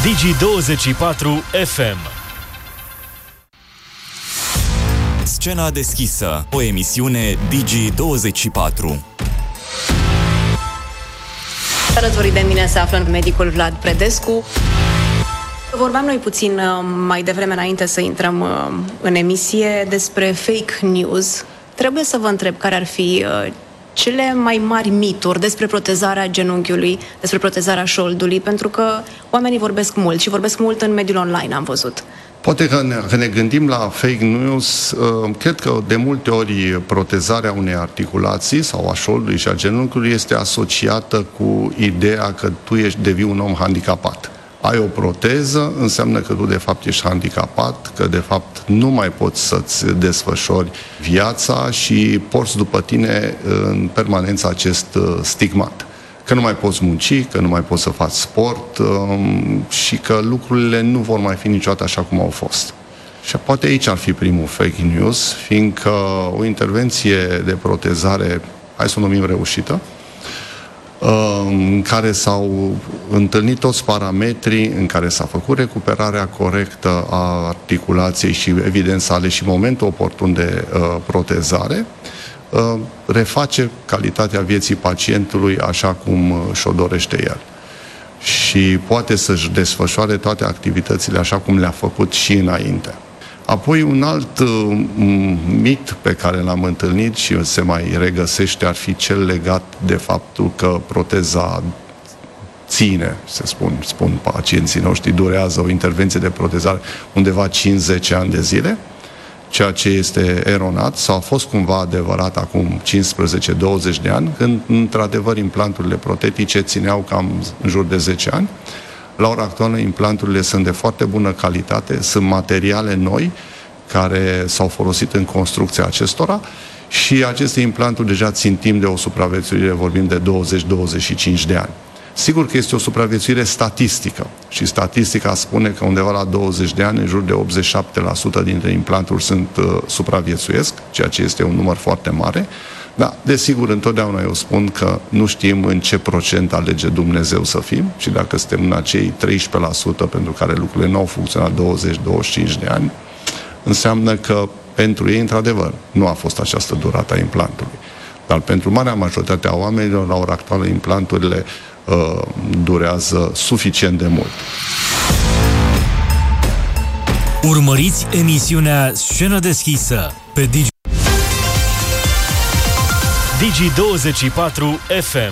Digi24 FM. Scena deschisă, o emisiune Digi24. Alături de mine se află medicul Vlad Predescu. Vorbeam noi puțin mai devreme, înainte să intrăm în emisie, despre fake news. Trebuie să vă întreb care ar fi cele mai mari mituri despre protezarea genunchiului, despre protezarea șoldului, pentru că oamenii vorbesc mult și vorbesc mult în mediul online, am văzut. Poate că ne gândim la fake news, cred că de multe ori protezarea unei articulații sau a șoldului și a genunchiului este asociată cu ideea că tu devii un om handicapat. Ai o proteză, înseamnă că tu de fapt ești handicapat, că de fapt nu mai poți să-ți desfășori viața și porți după tine în permanență acest stigmat. Că nu mai poți munci, că nu mai poți să faci sport și că lucrurile nu vor mai fi niciodată așa cum au fost. Și poate aici ar fi primul fake news, fiindcă o intervenție de protezare, hai să o numim reușită, în care s-au întâlnit toți parametrii, în care s-a făcut recuperarea corectă a articulației și evident s-a ales și momentul oportun de protezare, reface calitatea vieții pacientului așa cum și-o dorește el. Și poate să-și desfășoare toate activitățile așa cum le-a făcut și înainte. Apoi un alt mit pe care l-am întâlnit și se mai regăsește ar fi cel legat de faptul că proteza ține, se spun pacienții noștri, durează o intervenție de protezare undeva 5-10 ani de zile, ceea ce este eronat sau a fost cumva adevărat acum 15-20 de ani, când într-adevăr implanturile protetice țineau cam în jur de 10 ani. La ora actuală, implanturile sunt de foarte bună calitate, sunt materiale noi care s-au folosit în construcția acestora și aceste implanturi deja țin timp de o supraviețuire, vorbim de 20-25 de ani. Sigur că este o supraviețuire statistică și statistica spune că undeva la 20 de ani, în jur de 87% dintre implanturi supraviețuiesc, ceea ce este un număr foarte mare. Da, desigur, întotdeauna eu spun că nu știm în ce procent alege Dumnezeu să fim și dacă suntem în acei 13% pentru care lucrurile nu au funcționat 20-25 de ani, înseamnă că pentru ei, într-adevăr, nu a fost această durată a implantului. Dar pentru marea majoritate a oamenilor, la ora actuală, implanturile durează suficient de mult. Urmăriți emisiunea Scenă deschisă pe Digi24 FM.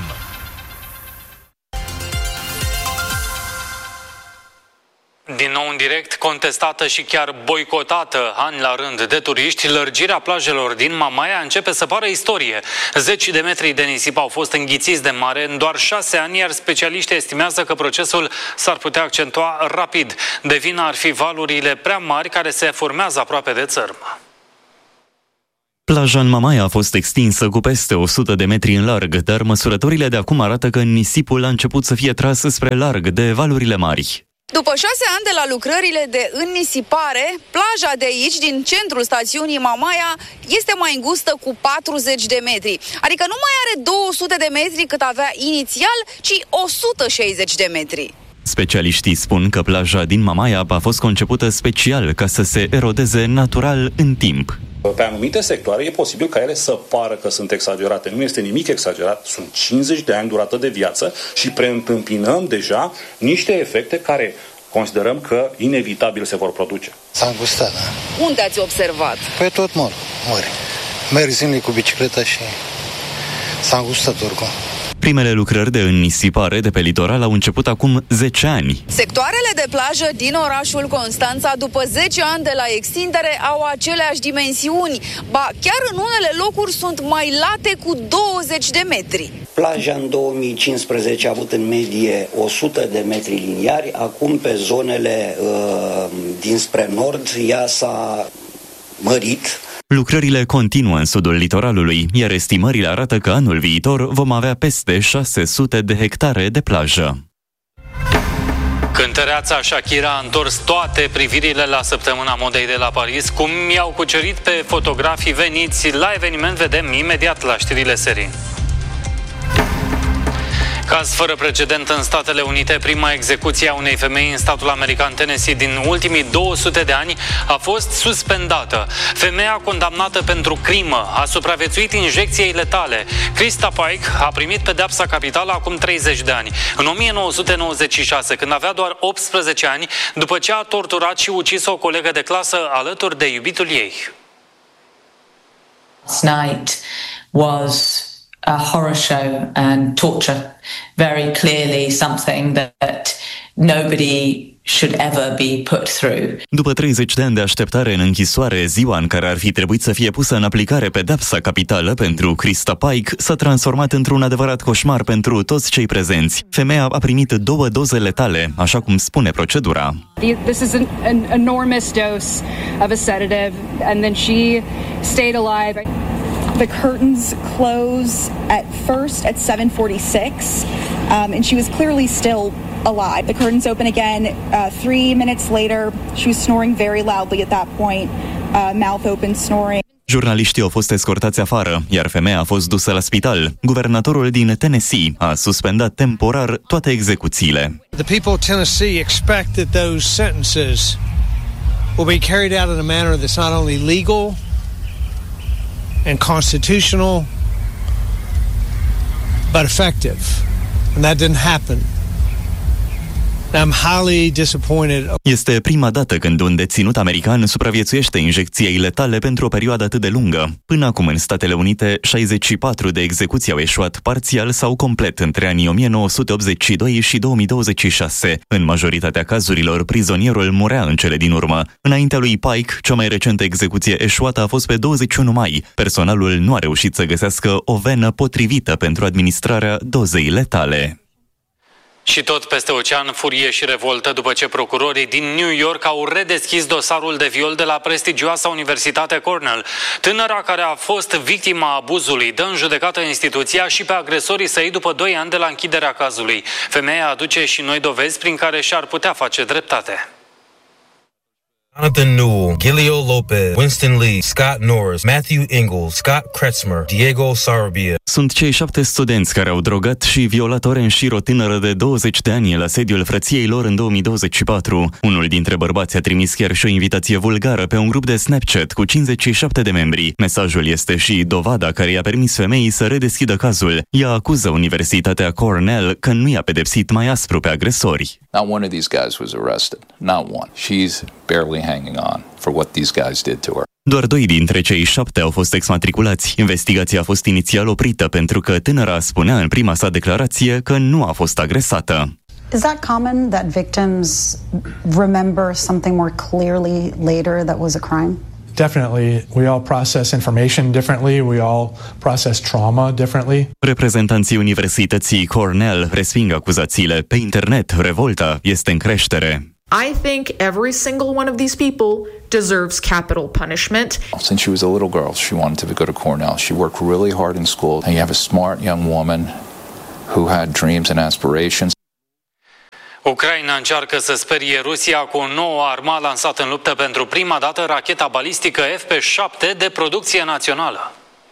Din nou în direct, contestată și chiar boicotată ani la rând de turiști, lărgirea plajelor din Mamaia începe să pară istorie. 10 de metri de nisip au fost înghițiți de mare în doar 6 ani, iar specialiștii estimează că procesul s-ar putea accentua rapid. De vină ar fi valurile prea mari care se formează aproape de țărm. Plaja în Mamaia a fost extinsă cu peste 100 de metri în larg, dar măsurătorile de acum arată că nisipul a început să fie tras spre larg de valurile mari. După 6 ani de la lucrările de înnisipare, plaja de aici, din centrul stațiunii Mamaia, este mai îngustă cu 40 de metri. Adică nu mai are 200 de metri cât avea inițial, ci 160 de metri. Specialiștii spun că plaja din Mamaia a fost concepută special ca să se erodeze natural în timp. Pe anumite sectoare e posibil ca ele să pară că sunt exagerate. Nu este nimic exagerat, sunt 50 de ani durată de viață și preîntâmpinăm deja niște efecte care considerăm că inevitabil se vor produce. S-a îngustat, da. Unde ați observat? Pe tot mori. Merg zilnic cu bicicleta și s-a îngustat oricum. Primele lucrări de înnisipare de pe litoral au început acum 10 ani. Sectoarele de plajă din orașul Constanța, după 10 ani de la extindere, au aceleași dimensiuni. Ba, chiar în unele locuri sunt mai late cu 20 de metri. Plaja în 2015 a avut în medie 100 de metri liniari, acum pe zonele dinspre nord ea s-a mărit. Lucrările continuă în sudul litoralului, iar estimările arată că anul viitor vom avea peste 600 de hectare de plajă. Cântăreața Shakira a întors toate privirile la săptămâna modei de la Paris, cum i-au cucerit pe fotografii veniți la eveniment, vedem imediat la știrile serii. Caz fără precedent în Statele Unite, prima execuție a unei femei în statul american Tennessee din ultimii 200 de ani a fost suspendată. Femeia condamnată pentru crimă a supraviețuit injecției letale. Krista Pike a primit pedeapsa capitală acum 30 de ani, în 1996, când avea doar 18 ani, după ce a torturat și ucis o colegă de clasă alături de iubitul ei. Last night was a horror show and torture. Very clearly something that nobody should ever be put through. După 30 de ani de așteptare în închisoare, ziua în care ar fi trebuit să fie pusă în aplicare pedeapsa capitală pentru Krista Pike s-a transformat într-un adevărat coșmar pentru toți cei prezenți. Femeia a primit 2 doze letale, așa cum spune procedura. This is an enormous dose of a sedative, and then she stayed alive. The curtains close at 7:46, and she was clearly still alive. The curtains open again 3 minutes later. She was snoring very loudly at that point, mouth open snoring. Jurnaliștii au fost escortați afară, iar femeia a fost dusă la spital. Guvernatorul din Tennessee a suspendat temporar toate execuțiile. The people of Tennessee expect that those sentences will be carried out in a manner that's not only legal and constitutional, but effective. And that didn't happen. I'm highly disappointed. Este prima dată când un deținut american supraviețuiește injecției letale pentru o perioadă atât de lungă. Până acum, în Statele Unite, 64 de execuții au eșuat parțial sau complet între anii 1982 și 2026. În majoritatea cazurilor, prizonierul murea în cele din urmă. Înaintea lui Pike, cea mai recentă execuție eșuată a fost pe 21 mai. Personalul nu a reușit să găsească o venă potrivită pentru administrarea dozei letale. Și tot peste ocean, furie și revoltă după ce procurorii din New York au redeschis dosarul de viol de la prestigioasa Universitate Cornell. Tânăra care a fost victima abuzului dă în judecată instituția și pe agresorii săi după 2 ani de la închiderea cazului. Femeia aduce și noi dovezi prin care și-ar putea face dreptate. Jonathan Newell, Gilio Lopez, Winston Lee, Scott Norris, Matthew Ingalls, Scott Kretzmer, Diego Sarabia. Sunt cei 7 studenți care au drogat și violat ore în șir o tânără de 20 de ani la sediul frăției lor în 2024. Unul dintre bărbați a trimis chiar și o invitație vulgară pe un grup de Snapchat cu 57 de membri. Mesajul este și dovada care i-a permis femeii să redeschidă cazul. Ea acuză Universitatea Cornell că nu i-a pedepsit mai aspru pe agresori. Not one of these guys was arrested. Not one. She's barely hanging on for what these guys did to her. Doar 2 dintre cei 7 au fost exmatriculați. Investigația a fost inițial oprită pentru că tânăra spunea în prima sa declarație că nu a fost agresată. Is that common that victims remember something more clearly later that was a crime? Definitely. We all process information differently. We all process trauma differently. Reprezentanții Universității Cornell resping acuzațiile. Pe internet, revolta este în creștere. I think every single one of these people deserves capital punishment. Since she was a little girl, she wanted to go to Cornell. She worked really hard in school. And you have a smart young woman who had dreams and aspirations. Ucraina încearcă să sperie Rusia cu o nouă armă lansată în luptă pentru prima dată racheta balistică FP7 de producție națională.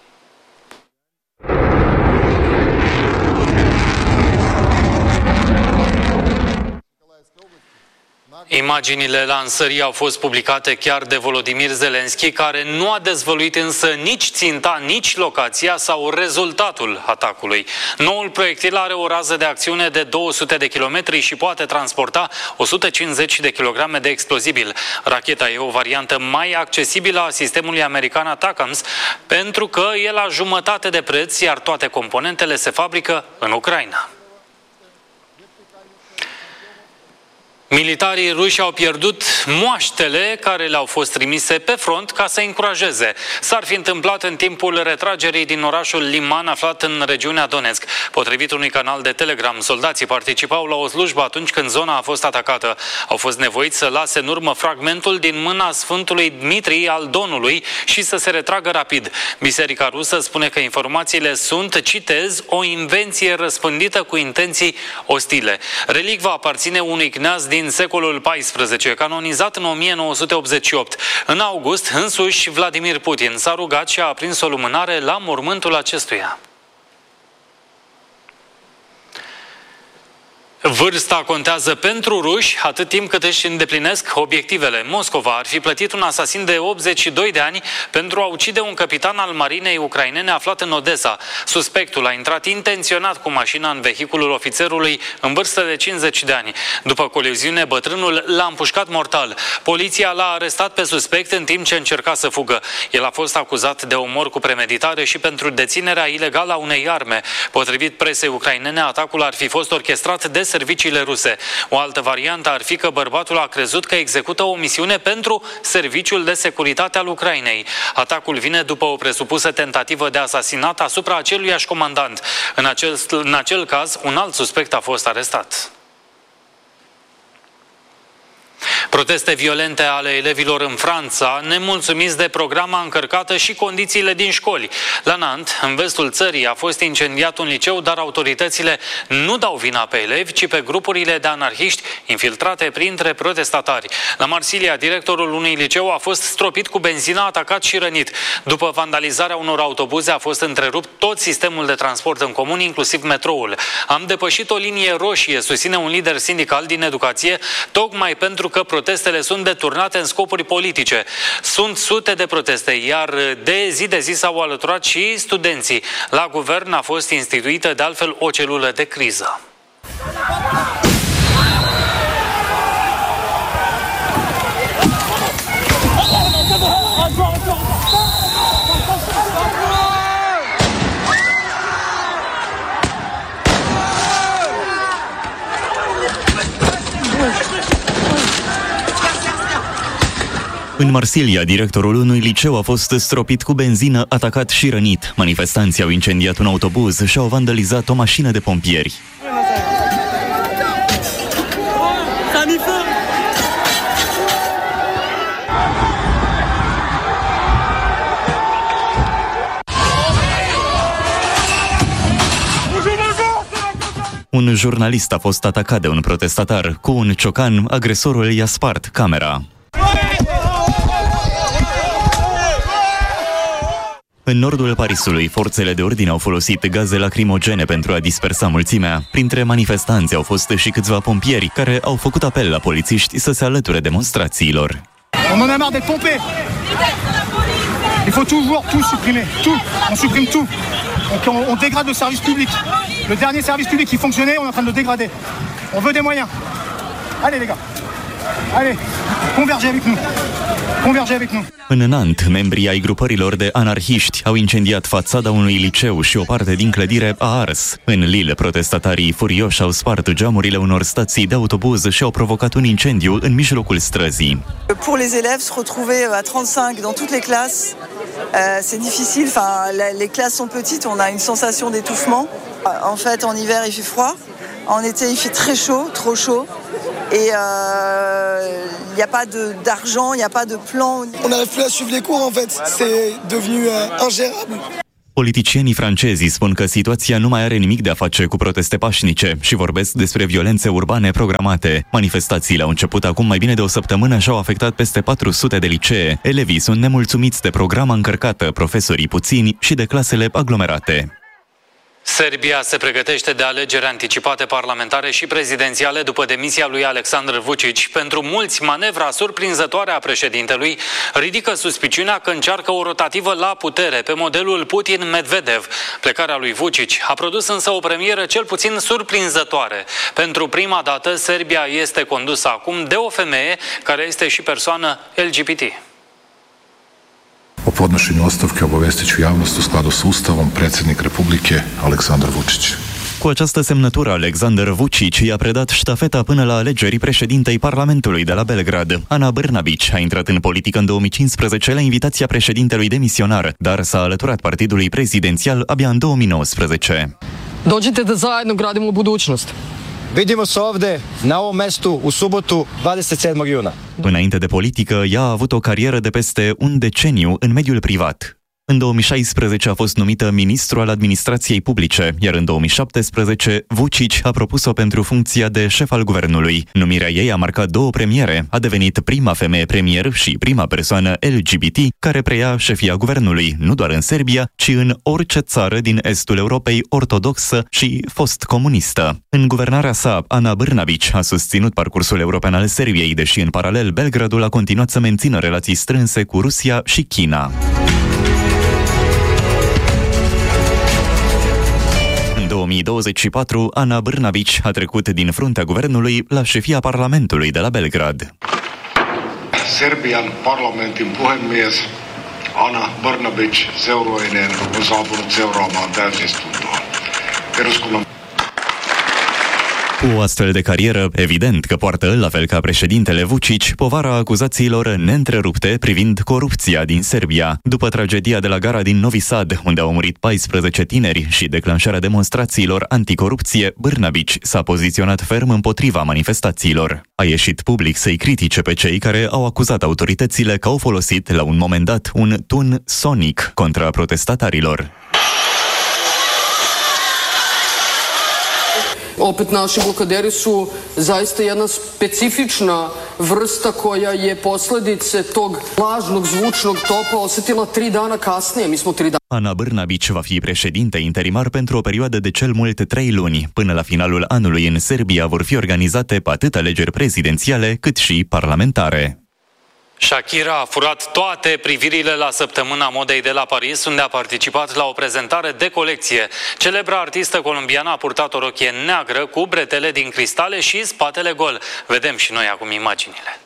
Imaginile lansării au fost publicate chiar de Volodymyr Zelensky, care nu a dezvăluit însă nici ținta, nici locația sau rezultatul atacului. Noul proiectil are o rază de acțiune de 200 de kilometri și poate transporta 150 de kilograme de explozibil. Racheta e o variantă mai accesibilă a sistemului american ATACMS, pentru că e la jumătate de preț, iar toate componentele se fabrică în Ucraina. Militarii ruși au pierdut moaștele care le-au fost trimise pe front ca să încurajeze. S-ar fi întâmplat în timpul retragerii din orașul Liman, aflat în regiunea Donetsk. Potrivit unui canal de Telegram, soldații participau la o slujbă atunci când zona a fost atacată. Au fost nevoiți să lase în urmă fragmentul din mâna Sfântului Dmitri al Donului și să se retragă rapid. Biserica rusă spune că informațiile sunt, citez, o invenție răspândită cu intenții ostile. Relicva aparține unui cneaz din secolul XIV, canonizat în 1988. În august, însuși Vladimir Putin s-a rugat și a aprins o lumânare la mormântul acestuia. Vârsta contează pentru ruși atât timp cât își îndeplinesc obiectivele. Moscova ar fi plătit un asasin de 82 de ani pentru a ucide un capitan al marinei ucrainene aflat în Odessa. Suspectul a intrat intenționat cu mașina în vehiculul ofițerului în vârstă de 50 de ani. După coliziune, bătrânul l-a împușcat mortal. Poliția l-a arestat pe suspect în timp ce încerca să fugă. El a fost acuzat de omor cu premeditare și pentru deținerea ilegală a unei arme. Potrivit presei ucrainene, atacul ar fi fost orchestrat de serviciile ruse. O altă variantă ar fi că bărbatul a crezut că execută o misiune pentru Serviciul de Securitate al Ucrainei. Atacul vine după o presupusă tentativă de asasinat asupra aceluiași comandant. În acel caz, un alt suspect a fost arestat. Proteste violente ale elevilor în Franța, nemulțumiți de programa încărcată și condițiile din școli. La Nantes, în vestul țării, a fost incendiat un liceu, dar autoritățile nu dau vina pe elevi, ci pe grupurile de anarhiști infiltrate printre protestatari. La Marsilia, directorul unui liceu a fost stropit cu benzină, atacat și rănit. După vandalizarea unor autobuze, a fost întrerupt tot sistemul de transport în comun, inclusiv metroul. Am depășit o linie roșie, susține un lider sindical din educație, tocmai pentru că protestele sunt deturnate în scopuri politice. Sunt sute de proteste, iar de zi s-au alăturat și studenții. La guvern a fost instituită de altfel o celulă de criză. În Marsilia, directorul unui liceu a fost stropit cu benzină, atacat și rănit. Manifestanții au incendiat un autobuz și au vandalizat o mașină de pompieri. Un jurnalist a fost atacat de un protestatar. Cu un ciocan, agresorul i-a spart camera. În nordul Parisului, forțele de ordine au folosit gaze lacrimogene pentru a dispersa mulțimea. Printre manifestanți au fost și câțiva pompieri care au făcut apel la polițiști să se alăture demonstrațiilor. On en a marre d'être pompé. Il faut tout supprimer, tout. On supprime tout. On dégrade le service public. Le dernier service public qui fonctionnait, on est en train de le dégrader. On veut des moyens. Allez les gars. Allez, convergez avec nous. Convergez avec nous. În Nantes, membrii ai grupărilor de anarhiști au incendiat fațada unui liceu și o parte din clădire a ars. În Lille, protestatarii furioși au spart geamurile unor stații de autobuz și au provocat un incendiu în mijlocul străzii. Pour les élèves, se retrouver à 35 dans toutes les classes, c'est difficile. Enfin, les classes sont petites, on a une sensation d'étouffement. En fait, en hiver, il fait froid. En été, il fait très chaud, trop chaud. Et il n'y a pas d'argent, il n'y a pas de plan. On n'arrive plus à suivre les cours, en fait. C'est devenu ingérable. Politicienii francezi spun că situația nu mai are nimic de a face cu proteste pașnice și vorbesc despre violențe urbane programate. Manifestațiile au început acum mai bine de o săptămână și au afectat peste 400 de licee. Elevii sunt nemulțumiți de programa încărcată, profesorii puțini și de clasele aglomerate. Serbia se pregătește de alegeri anticipate parlamentare și prezidențiale după demisia lui Aleksandar Vučić. Pentru mulți, manevra surprinzătoare a președintelui ridică suspiciunea că încearcă o rotativă la putere pe modelul Putin-Medvedev. Plecarea lui Vučić a produs însă o premieră cel puțin surprinzătoare. Pentru prima dată, Serbia este condusă acum de o femeie care este și persoană LGBT. O podnošenju ostavke obavestit ću javnost u skladu s Ustavom predsjednik Republike Aleksandar Vučić. Cu această semnătură, Aleksandar Vučić i-a predat ștafeta până la alegerii președintei Parlamentului de la Belgrad. Ana Brnabić a intrat în politică în 2015 la invitația președintelui demisionar, dar s-a alăturat partidului prezidențial abia în 2019. Dođite da zajedno gradimo budućnost. Vidimo se ovde, na ovom mestu, u subotu, 27. juna. Înainte de politică, ea a avut o carieră de peste un deceniu în mediul privat. În 2016 a fost numită ministru al administrației publice, iar în 2017 Vučić a propus-o pentru funcția de șef al guvernului. Numirea ei a marcat 2 premiere, a devenit prima femeie premier și prima persoană LGBT care preia șefia guvernului, nu doar în Serbia, ci în orice țară din estul Europei ortodoxă și fost comunistă. În guvernarea sa, Ana Brnabić a susținut parcursul european al Serbiei, deși în paralel Belgradul a continuat să mențină relații strânse cu Rusia și China. În 2024, Ana Brnabić a trecut din fruntea guvernului la șefia Parlamentului de la Belgrad. Serbian parlamentin puhemies Ana Brnabić seurueineen on saapunut seuraamaan täysistuntoa. Eduskunnan Cu o astfel de carieră, evident că poartă, la fel ca președintele Vučić, povara acuzațiilor neîntrerupte privind corupția din Serbia. După tragedia de la gara din Novi Sad, unde au murit 14 tineri și declanșarea demonstrațiilor anticorupție, Brnabić s-a poziționat ferm împotriva manifestațiilor. A ieșit public să-i critice pe cei care au acuzat autoritățile că au folosit la un moment dat un tun sonic contra protestatarilor. Opet naši blokaderi su zaista jedna specifična vrsta koja je posledice tog lažnog zvučnog topa osetila 3 dana kasnije. Mi smo 3 dana. Ana Brnabić va fi președinte interimar pentru o perioadă de cel mult 3 luni. Până la finalul anului în Serbia vor fi organizate atât alegeri prezidențiale cât și parlamentare. Shakira a furat toate privirile la săptămâna modei de la Paris, unde a participat la o prezentare de colecție. Celebra artistă colombiană a purtat o rochie neagră cu bretele din cristale și spatele gol. Vedem și noi acum imaginile.